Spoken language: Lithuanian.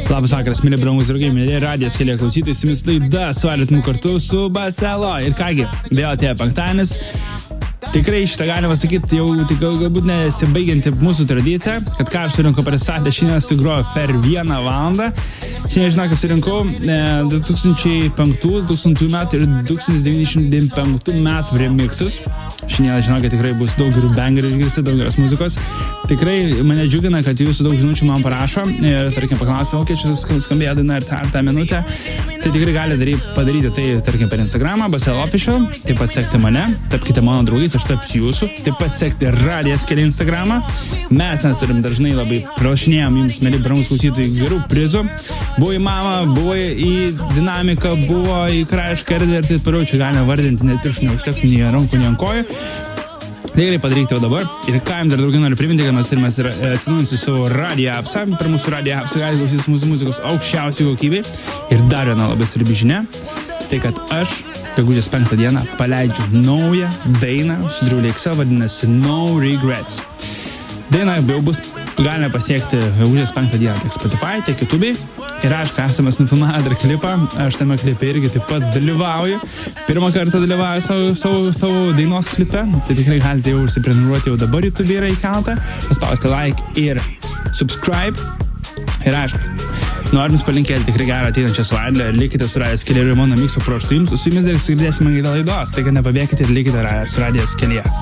Labas vakaras, mėly brangus draugai, mėly radijos keliai klausytojai, su jumis laida Svaritmu kartu su Baselo. Ir kągi, vėl atėjo penktadienis. Tikrai šitą galima sakyti, jau galbūt nesibaigianti mūsų tradicija, kad ką aš surinkau pristatę, šiandien sugroju per 1 valandą. Šiandien, žinok, surinkau 2005, 2000 metų ir 1995 metų remixus. Šiandien, žinok, tikrai bus daug gerų bangerių išgirsti, daug geros muzikos. Tikrai mane džiugina, kad jūsų daug žinučių man parašo ir, tarkim, paklausia, kokia čia skambėjo daina ir tą minutę. Tai tikrai gali padaryti tai, tarkim, per Instagramą, Baselo Official, taip pat sekti mane, tapkite mano draugais, aš tapsiu jūsų, taip pat sekti radijas kelią Instagramą. Mes turim dažnai labai prašinėjom jums, mėly brangus klausytojai, gerų prizų. Buvo į mamą, buvo į dinamiką, buvo į krajišką erdvę ir taip toliau, čia galime vardinti, net pirštų neužtektų nei rankų, nei ant kojų. Tikrai padarykite jau dabar. Ir ką jums dar daugiau noriu priminti, kad mes turime atsinaujinti savo radio appsą. Per mūsų radio appsą galite klausytis mūsų muzikos aukščiausiai kokybei. Ir dar viena labai svarbi žinia, tai kad aš gegužės 5 dieną paleidžiu naują dainą su Driulieksa, vadinasi No Regrets. Daina jau bus galime pasiekti gegužės 5 dieną tiek Spotify, tiek YouTube. Ir aišku, esame nufilmavę dar klipą, aš tame klipe irgi taip pat dalyvauju. Pirmą kartą dalyvauju savo dainos klipe, tai tikrai galite jau užsiprenumeruoti jau dabar YouTube yra įkeltą, paspausti like ir subscribe. Ir aišku, norim jums palinkėti tikrai gerą ateinančią savaitę ir likite su radijos keliu ir mano mikso projektu jums. Su jumis dar sugirdėsime gilę laidos, tai kad nepabėkite ir likite su radijos kelyje.